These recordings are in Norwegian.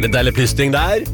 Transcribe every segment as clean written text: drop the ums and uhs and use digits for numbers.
Litt deilig plystring der.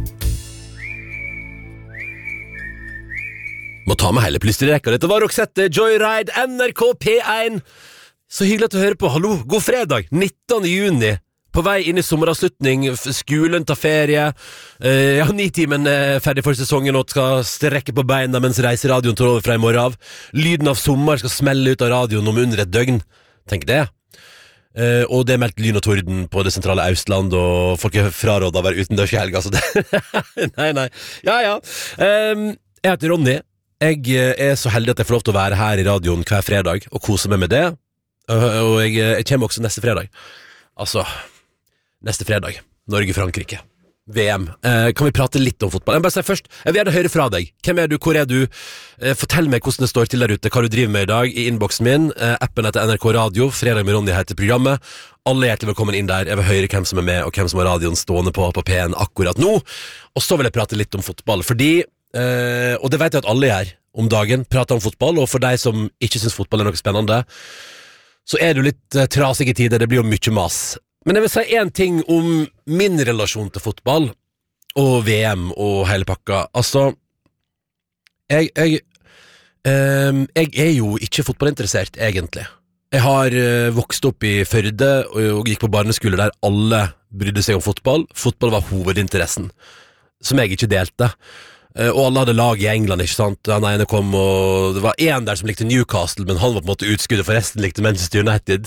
Må ta med hele plystrerekka. Dette var Roxette, Joyride, NRK P1. Så hyggelig at du hører på. Hallo, god fredag, 19. juni. På vei inn i sommeravslutning, skolen tar ferie. 9-timen er ferdig for sesongen og skal strekke på beina mens reiseradioen tar over fra i morgen av. Lyden av sommer skal smelle ut av radioen om under et døgn. Tenk det. Og det er meldt lyn og torden på det sentrale Østland, og folk er frarådet å være utendørs i helga, så det... nei. Ja. Jeg heter Ronny. Jeg er så heldig at jeg får lov til å være her i radioen hver fredag og kose meg med det. Og jeg kommer også neste fredag. Altså, neste fredag. Norge-Frankrike. VM. Kan vi prate litt om fotball? Jeg bare sier først, jeg vil gjerne høre fra deg. Hvem er du? Hvor er du? Fortell meg hvordan det står til der ute, hva du driver med i dag i innboksen min. Appen heter NRK Radio. Fredag med Ronny heter programmet. Alle er hjertelig velkommen inn der. Jeg vil høre hvem som er med, og hvem som har radioen stående på P1 akkurat nå. Og så vil jeg prate litt om fotball, fordi, og det vet jeg at alle gjør om dagen, prater om fotball, og for deg som ikke synes fotball er noe spennende, så er det jo litt trasige tider, det blir jo mye mas. Men jeg vil si en ting om min relasjon til fotball, og VM og hele pakka. Altså, jeg er jo ikke fotballinteressert, egentlig. Jeg har vokst opp i Førde, og gikk på barneskole der alle brydde seg om fotball. Fotball var hovedinteressen, som jeg ikke delte. Og alle hadde lag i England, ikke sant? Han ene kom, og det var en der som likte Newcastle, men han var på en måte utskuddet, for resten likte Manchester United.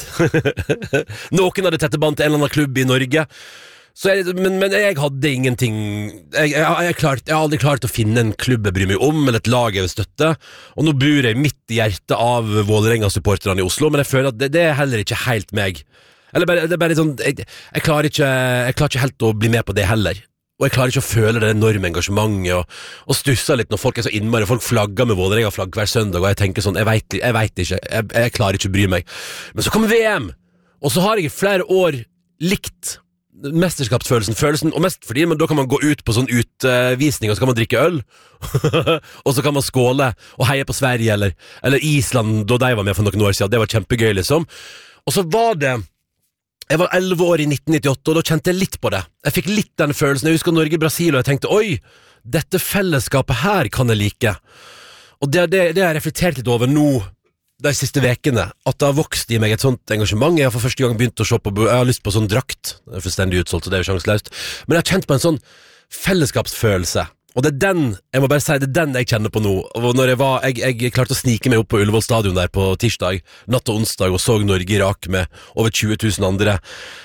Noen hadde tette band til en eller annen klubb i Norge. Men jeg hadde ingenting. Jeg har aldri klart å finne en klubb jeg bryr meg om, eller et lag jeg vil støtte. Og nå bor jeg midt i hjertet av Vålerenga-supporterne i Oslo, men jeg føler at det er heller ikke helt meg. Eller det er bare sånn, jeg klarer ikke helt å bli med på det heller. Og jeg klarer ikke å føle det enorme engasjementet og stusser litt når folk er så innmari. Folk flagger med Vålerenga-flagg hver søndag, og jeg tenker sånn, jeg vet ikke, jeg klarer ikke å bry meg. Men så kommer VM, og så har jeg i flere år likt mesterskapsfølelsen, og mest fordi da kan man gå ut på sånn utvisning, og så kan man drikke øl, og så kan man skåle og heie på Sverige, eller Island, da de var med for noen år siden. Det var kjempegøy, liksom. Og så var det... Jeg var 11 år i 1998, og da kjente jeg litt på det. Jeg fikk litt den følelsen. Jeg husker Norge-Brasil, og jeg tenkte, oi, dette fellesskapet her kan jeg like. Og det har jeg reflektert litt over nå, de siste vekene, at det har vokst i meg et sånt engasjement. Jeg har for første gang begynt å se på, jeg har lyst på sånn drakt. Det er fullstendig utsolgt, så det er jo sjanseløst. Men jeg har kjent på en sånn fellesskapsfølelse. Og det er den, jeg må bare si, det er den jeg kjenner på nå. Og når jeg klarte å snike meg opp på Ullevål stadion der på tirsdag, natt og onsdag, og så Norge-Irak med over 20 000 andre.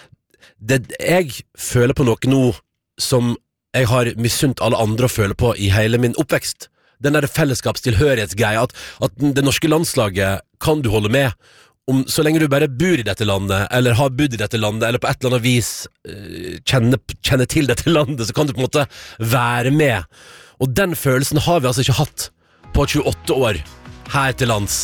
Jeg føler på noe nå som jeg har misunt alle andre å føle på i hele min oppvekst. Den der fellesskapstilhørighetsgreia, at det norske landslaget kan du holde med så lenge du bare bor i dette landet, eller har bodd i dette landet, eller på et eller annet vis kjenner til dette landet, så kan du på en måte være med. Og den følelsen har vi altså ikke hatt på 28 år her til lands.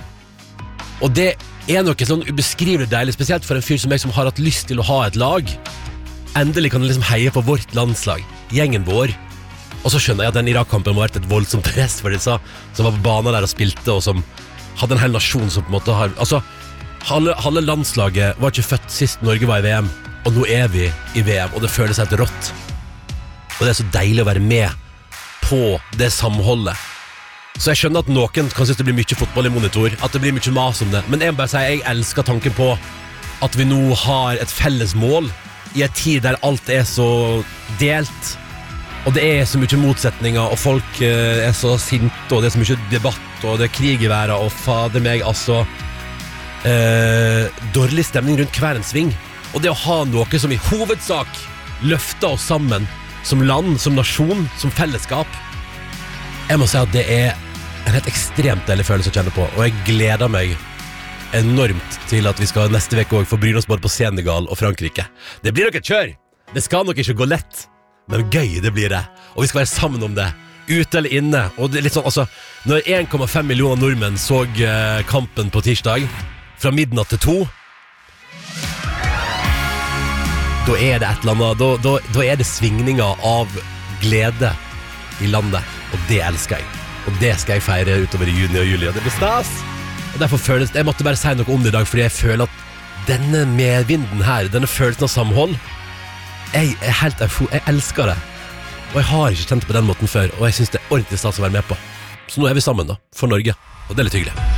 Og det er noe sånn ubeskrivelig deilig, spesielt for en fyr som jeg som har hatt lyst til å ha et lag. Endelig kan jeg liksom heie på vårt landslag, gjengen vår. Og så skjønner jeg at den Irak-kampen må ha vært et voldsomt press for disse som var på banen der og spilte, og som hadde en hel nasjon som på en måte har... Altså, halve landslaget var ikke født sist Norge var i VM, og nå er vi i VM, og det føles helt rått. Og det er så deilig å være med på det samholdet. Så jeg skjønner at noen kan synes det blir mye fotball i monitor, at det blir mye mas om det, men jeg må bare si jeg elsker tanken på at vi nå har et felles mål i en tid der alt er så delt, og det er så mye motsetninger, og folk er så sinte, og det er så mye debatt, og det er krig i verden, og fader meg, altså dårlig stemning rundt hver en sving. Og det å ha noe som i hovedsak løfter oss sammen som land, som nasjon, som fellesskap, jeg må si at det er en helt ekstremt deilig følelse å kjenne på, og jeg gleder meg enormt til at vi skal neste vekk også få bryne oss både på Senegal og Frankrike. Det blir nok et kjør. Det skal nok ikke gå lett, men gøy det blir det. Og vi skal være sammen om det, ute eller inne. Og det er litt sånn, altså, når 1,5 millioner nordmenn så kampen på tirsdag, fra midnatt til 2, da er det et eller annet, da er det svingninger av glede i landet, og det elsker jeg. Og det skal jeg feire utover i juni og juli, og det blir stas. Og derfor føles det, jeg måtte bare si noe om det i dag, fordi jeg føler at denne medvinden her, denne følelsen av samhold, jeg er helt jeg elsker det. Og jeg har ikke kjent det på den måten før, og jeg synes det er ordentlig stas å være med på. Så nå er vi sammen da, for Norge, og det er litt hyggelig.